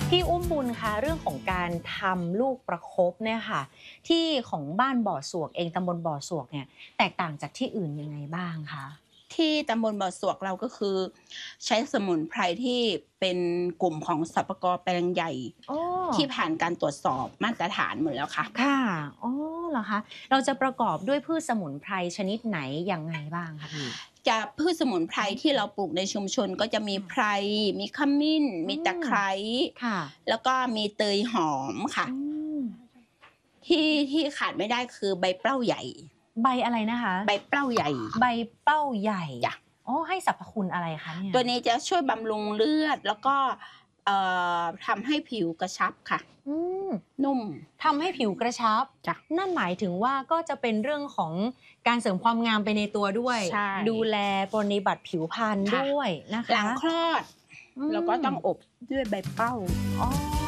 พี่อุ้มบุญคะเรื่องของการทำลูกประคบเนี่ยค่ะที่ของบ้านบ่อสวกเองตำบลบ่อสวกเนี่ยแตกต่างจากที่อื่นยังไงบ้างคะที่ตำบลบ่อสวกเราก็คือใช้สมุนไพรที่เป็นกลุ่มของสรรพากรแปลงใหญ่อ๋อที่ผ่านการตรวจสอบมาตรฐานหมดแล้วค่ะค่ะอ๋อเหรอคะเราจะประกอบด้วยพืชสมุนไพรชนิดไหนยังไงบ้างคะพี่จะพืชสมุนไพรที่เราปลูกในชุมชนก็จะมีไพรมีขมิ้นอืมีตะไคร้ค่ะแล้วก็มีเตยหอมค่ะอืมที่ขาดไม่ได้คือใบเปล้าใหญ่ใบอะไรนะคะใบเปล้าใหญ่ใบเป้าใหญ่จ้ะอ๋อให้สรรพคุณอะไรคะเนี่ยตัวนี้จะช่วยบำรุงเลือดแล้วก็ทำให้ผิวกระชับค่ะอืมนุ่มทำให้ผิวกระชับจ้ะนั่นหมายถึงว่าก็จะเป็นเรื่องของการเสริมความงามไปในตัวด้วยใช่ดูแลปรนนิบัติผิวพรรณค่ะด้วยนะหลัคะงคลอดอืเราก็มต้องอบด้วยใบเป้าอ๋อ